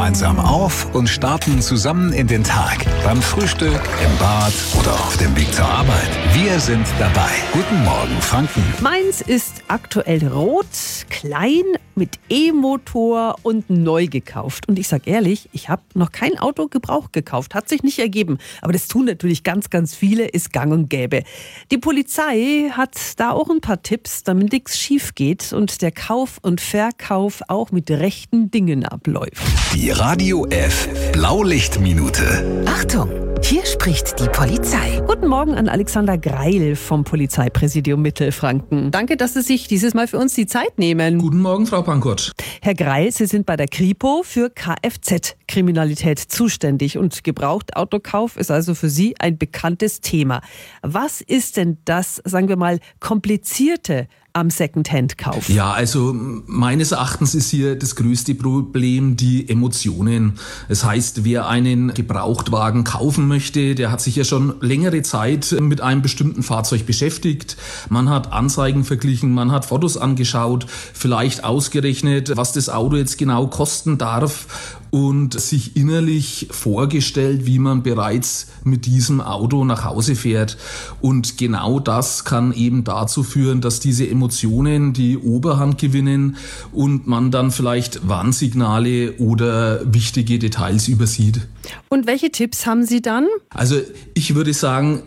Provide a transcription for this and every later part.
gemeinsam auf und starten zusammen in den Tag. Beim Frühstück, im Bad oder auf dem Weg zur Arbeit. Wir sind dabei. Guten Morgen, Franken. Meins ist aktuell rot, klein, mit E-Motor und neu gekauft. Und ich sag ehrlich, ich habe noch kein Auto gebraucht gekauft. Hat sich nicht ergeben. Aber das tun natürlich ganz, ganz viele, ist gang und gäbe. Die Polizei hat da auch ein paar Tipps, damit nichts schief geht und der Kauf und Verkauf auch mit rechten Dingen abläuft. Die Radio F Blaulichtminute. Achtung, hier spricht die Polizei. Guten Morgen an Alexander Greil vom Polizeipräsidium Mittelfranken. Danke, dass Sie sich dieses Mal für uns die Zeit nehmen. Guten Morgen, Frau Pankotsch. Herr Greil, Sie sind bei der Kripo für Kfz-Kriminalität zuständig und Gebrauchtautokauf ist also für Sie ein bekanntes Thema. Was ist denn das, sagen wir mal, komplizierte am Secondhand-Kauf? Ja, also meines Erachtens ist hier das größte Problem die Emotionen. Das heißt, wer einen Gebrauchtwagen kaufen möchte, der hat sich ja schon längere Zeit mit einem bestimmten Fahrzeug beschäftigt. Man hat Anzeigen verglichen, man hat Fotos angeschaut, vielleicht ausgerechnet, was das Auto jetzt genau kosten darf und sich innerlich vorgestellt, wie man bereits mit diesem Auto nach Hause fährt. Und genau das kann eben dazu führen, dass diese Emotionen die Oberhand gewinnen und man dann vielleicht Warnsignale oder wichtige Details übersieht. Und welche Tipps haben Sie dann? Also ich würde sagen,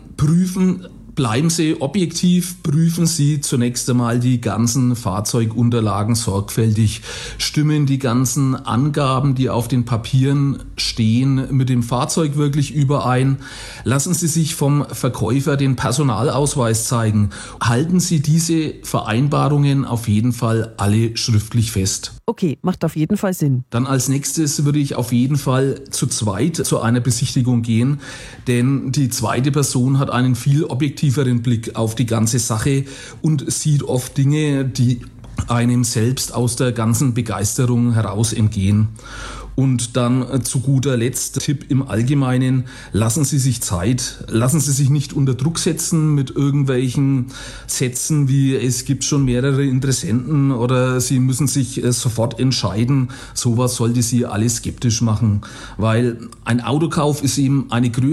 bleiben Sie objektiv, prüfen Sie zunächst einmal die ganzen Fahrzeugunterlagen sorgfältig. Stimmen die ganzen Angaben, die auf den Papieren stehen, mit dem Fahrzeug wirklich überein? Lassen Sie sich vom Verkäufer den Personalausweis zeigen. Halten Sie diese Vereinbarungen auf jeden Fall alle schriftlich fest. Okay, macht auf jeden Fall Sinn. Dann als nächstes würde ich auf jeden Fall zu zweit zu einer Besichtigung gehen, denn die zweite Person hat einen viel objektiveren Blick auf die ganze Sache und sieht oft Dinge, die einem selbst aus der ganzen Begeisterung heraus entgehen. Und dann zu guter Letzt, Tipp im Allgemeinen, lassen Sie sich Zeit, lassen Sie sich nicht unter Druck setzen mit irgendwelchen Sätzen wie es gibt schon mehrere Interessenten oder Sie müssen sich sofort entscheiden. Sowas sollte Sie alle skeptisch machen, weil ein Autokauf ist eben eine